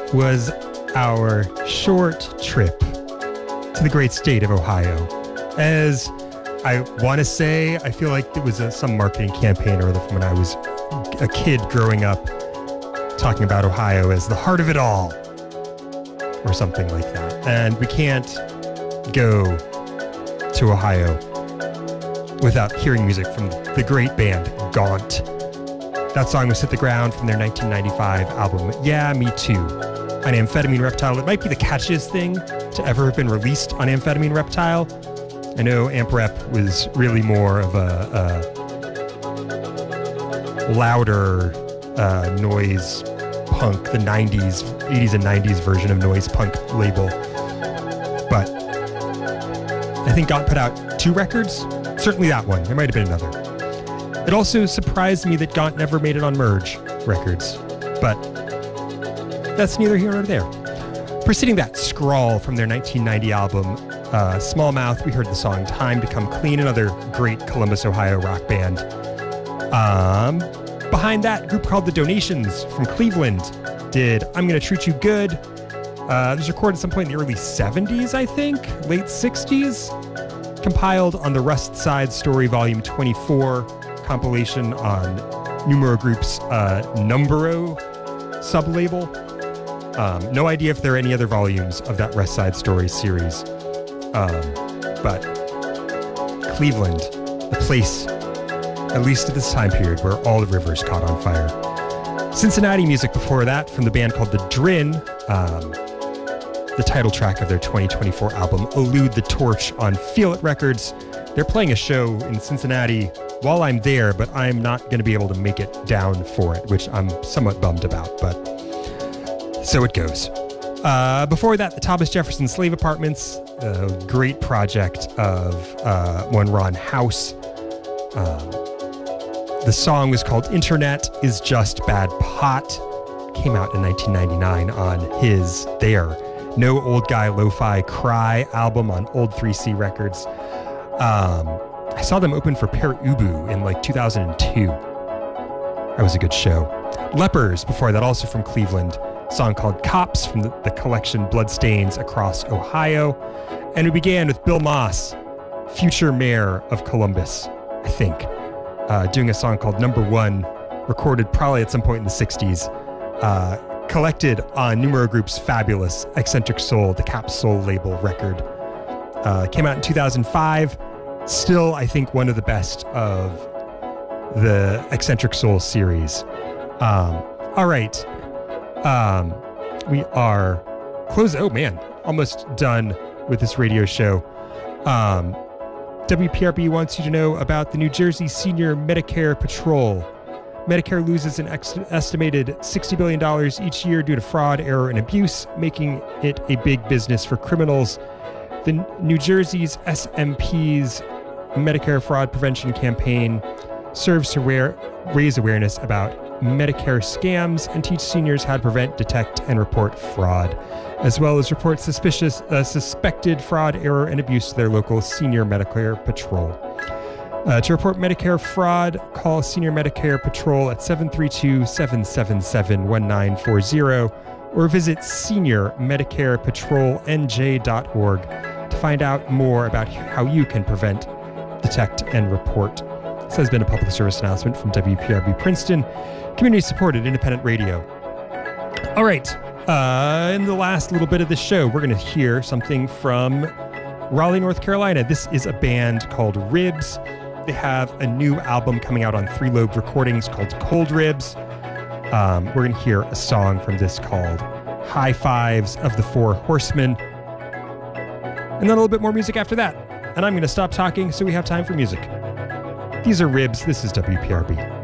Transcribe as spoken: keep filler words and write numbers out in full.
was our short trip to the great state of Ohio. As I want to say, I feel like it was a, some marketing campaign or other from when I was a kid growing up, talking about Ohio as the heart of it all, or something like that. And we can't go to Ohio without hearing music from the great band Gaunt. That song was Hit the Ground from their nineteen ninety-five album, Yeah, Me Too. On Amphetamine Reptile, it might be the catchiest thing to ever have been released on Amphetamine Reptile. I know Amp Rep was really more of a, a louder uh, noise punk, the nineties, eighties and nineties version of noise punk label. But I think Gaunt put out two records. Certainly that one. There might have been another. It also surprised me that Gaunt never made it on Merge Records, but that's neither here nor there. Preceding that, Scrawl from their nineteen ninety album, uh, Small Mouth, we heard the song Time to Come Clean, another great Columbus, Ohio rock band. Um, behind that, a group called The Donations from Cleveland did I'm Gonna Treat You Good. Uh, it was recorded at some point in the early seventies, I think, late sixties. Compiled on the Rust Side Story Volume twenty-four compilation on Numero Group's uh, Numbero sublabel. Um, no idea if there are any other volumes of that West Side Story series. Um, but Cleveland, a place, at least at this time period, where all the rivers caught on fire. Cincinnati music before that from the band called The Drin, um, the title track of their twenty twenty-four album, Elude the Torch on Feel It Records. They're playing a show in Cincinnati while I'm there, but I'm not going to be able to make it down for it, which I'm somewhat bummed about, but so it goes. Uh, before that, the Thomas Jefferson Slave Apartments, a great project of uh, one Ron House. Um, the song was called Internet Is Just Bad Pot. Came out in nineteen ninety-nine on his There No Old Guy Lo-Fi Cry album on Old three C Records. Um, I saw them open for Per Ubu in like two thousand two. That was a good show. Lepers, before that, also from Cleveland. A song called Cops from the, the collection Bloodstains Across Ohio. And we began with Bill Moss, future mayor of Columbus, I think, uh, doing a song called Number One, recorded probably at some point in the sixties, uh, collected on Numero Group's fabulous Eccentric Soul, the Cap Soul label record. Uh, came out in two thousand five. Still, I think, one of the best of the Eccentric Soul series. Um, all right. Um, we are close. Oh, man. Almost done with this radio show. Um, W P R B wants you to know about the New Jersey Senior Medicare Patrol. Medicare loses an ex- estimated sixty billion dollars each year due to fraud, error, and abuse, making it a big business for criminals. The New Jersey's S M P's Medicare Fraud Prevention Campaign serves to wear, raise awareness about Medicare scams and teach seniors how to prevent, detect, and report fraud, as well as report suspicious, uh, suspected fraud, error, and abuse to their local Senior Medicare Patrol. Uh, to report Medicare fraud, call Senior Medicare Patrol at seven three two, seven seven seven, one nine four zero or visit senior medicare patrol n j dot org to find out more about how you can prevent, detect, and report. This has been a public service announcement from W P R B Princeton, community-supported independent radio. All right, uh, in the last little bit of this show, we're going to hear something from Raleigh, North Carolina. This is a band called Ribs. They have a new album coming out on Three Lobed Recordings called Cold Ribs. Um, we're going to hear a song from this called High Fives of the Four Horsemen. And then a little bit more music after that. And I'm going to stop talking so we have time for music. These are Ribs. This is W P R B.